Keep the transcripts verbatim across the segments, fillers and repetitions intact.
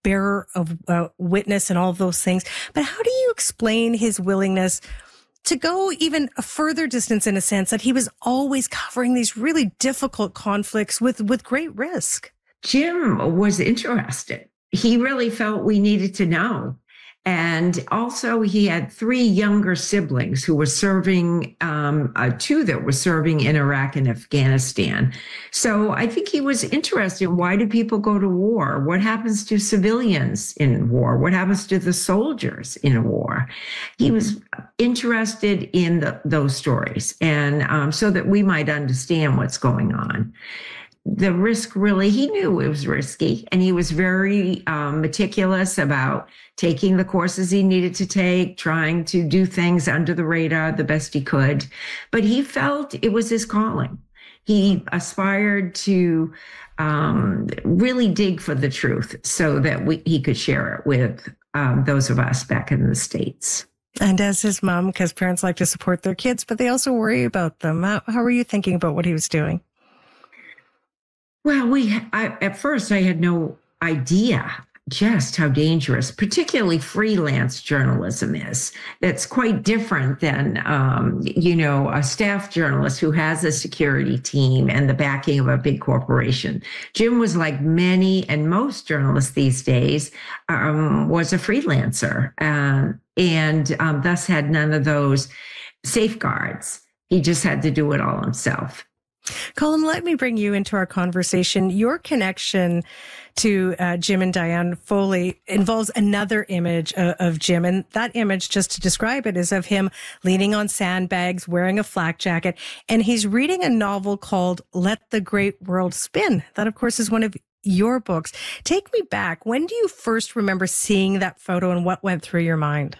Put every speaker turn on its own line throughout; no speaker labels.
bearer of uh, witness and all of those things. But how do you explain his willingness to go even a further distance, in a sense that he was always covering these really difficult conflicts with, with great risk?
Jim was interested. He really felt we needed to know. And also he had three younger siblings who were serving, um, uh, two that were serving in Iraq and Afghanistan. So I think he was interested. Why do people go to war? What happens to civilians in war? What happens to the soldiers in war? He was interested in the, those stories, and um, so that we might understand what's going on. The risk, really, he knew it was risky, and he was very um, meticulous about taking the courses he needed to take, trying to do things under the radar the best he could. But he felt it was his calling. He aspired to um, really dig for the truth so that we, he could share it with um, those of us back in the States.
And as his mom, because parents like to support their kids, but they also worry about them. How, how were you thinking about what he was doing?
Well, we I, at first I had no idea just how dangerous, particularly freelance journalism is. That's quite different than, um, you know, a staff journalist who has a security team and the backing of a big corporation. Jim was, like many and most journalists these days, um, was a freelancer uh, and um, thus had none of those safeguards. He just had to do it all himself.
Colm, let me bring you into our conversation. Your connection to uh, Jim and Diane Foley involves another image of, of Jim. And that image, just to describe it, is of him leaning on sandbags, wearing a flak jacket. And he's reading a novel called Let the Great World Spin. That, of course, is one of your books. Take me back. When do you first remember seeing that photo and what went through your mind?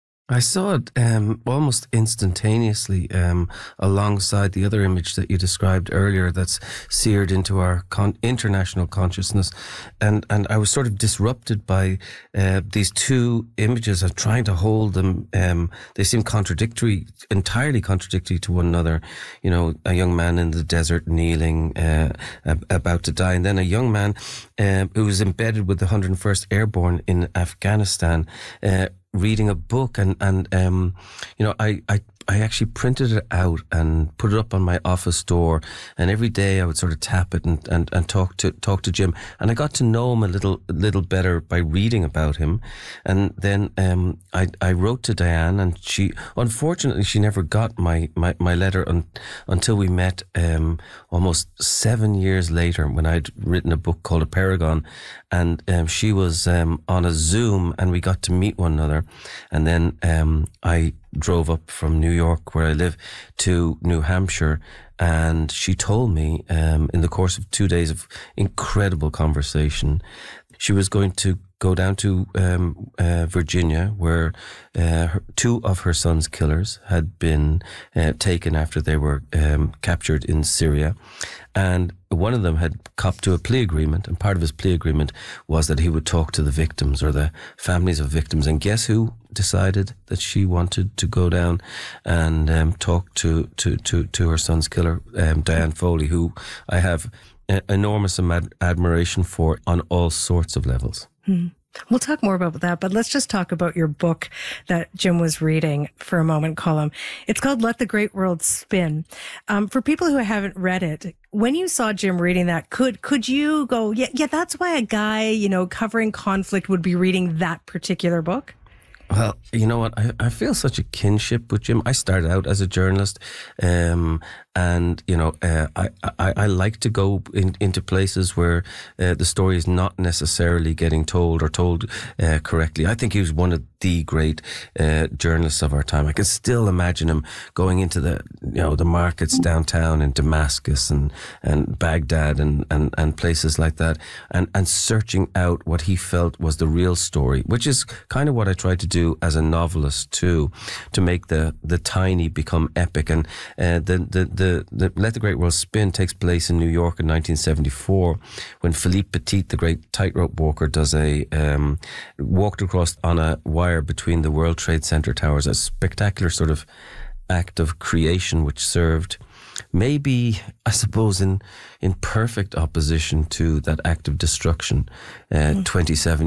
I saw it um, almost instantaneously um, alongside the other image that you described earlier that's seared into our con- international consciousness. And, and I was sort of disrupted by uh, these two images and trying to hold them. Um, they seem contradictory, entirely contradictory to one another. You know, a young man in the desert kneeling, uh, about to die. And then a young man uh, who was embedded with the one hundred first Airborne in Afghanistan, uh, reading a book, and, and, um, you know, I, I, I actually printed it out and put it up on my office door. And every day I would sort of tap it and, and, and talk to, talk to Jim. And I got to know him a little, a little better by reading about him. And then, um, I, I wrote to Diane, and she, unfortunately, she never got my, my, my letter un, until we met, um, almost seven years later when I'd written a book called A Paragon. And, um, she was, um, on a Zoom, and we got to meet one another. And then, um, I drove up from New York, where I live, to New Hampshire, and she told me um, in the course of two days of incredible conversation, she was going to go down to um, uh, Virginia, where uh, her, two of her son's killers had been uh, taken after they were um, captured in Syria. And one of them had copped to a plea agreement, and part of his plea agreement was that he would talk to the victims or the families of victims. And guess who decided that she wanted to go down and um, talk to, to, to, to her son's killer, um, Diane Foley, who I have a- enormous ad- admiration for on all sorts of levels.
Hmm. We'll talk more about that, but let's just talk about your book that Jim was reading for a moment, Colm. It's called Let the Great World Spin. Um, for people who haven't read it, when you saw Jim reading that, could could you go, yeah, yeah, that's why a guy, you know, covering conflict would be reading that particular book?
Well, you know what? I, I feel such a kinship with Jim. I started out as a journalist, um, and, you know, uh, I, I, I like to go in, into places where uh, the story is not necessarily getting told or told uh, correctly. I think he was one of the great uh, journalists of our time. I can still imagine him going into the, you know, the markets downtown in Damascus and, and Baghdad and, and, and places like that, and, and searching out what he felt was the real story, which is kind of what I tried to do as a novelist too, to make the, the tiny become epic. And uh, the, the, the, the Let the Great World Spin takes place in New York in nineteen seventy-four, when Philippe Petit, the great tightrope walker, does a um, walked across on a wire between the World Trade Center towers, a spectacular sort of act of creation, which served maybe, I suppose, in in perfect opposition to that act of destruction uh, mm. twenty-seven